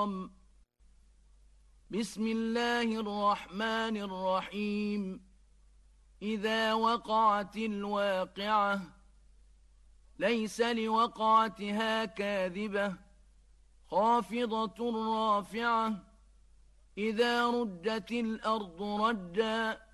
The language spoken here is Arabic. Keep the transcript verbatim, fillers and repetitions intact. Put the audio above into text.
حرام. بسم الله الرحمن الرحيم. إذا وقعت الواقعة ليس لوقعتها كاذبة خافضة رافعة. إذا رجت الأرض رجا